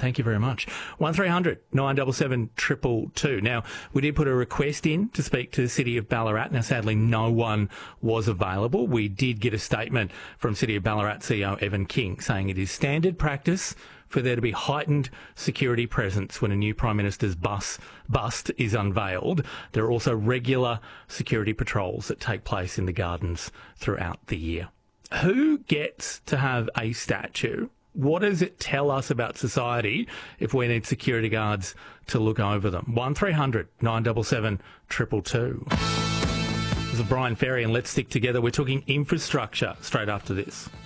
Thank you very much. 1300 977 222. Now, we did put a request in to speak to the City of Ballarat. Now, sadly, no one was available. We did get a statement from City of Ballarat CEO Evan King saying it is standard practice for there to be heightened security presence when a new Prime Minister's bust is unveiled. There are also regular security patrols that take place in the gardens throughout the year. Who gets to have a statue? What does it tell us about society if we need security guards to look over them? 1300 977 222. This is Brian Ferry and Let's Stick Together. We're talking infrastructure straight after this.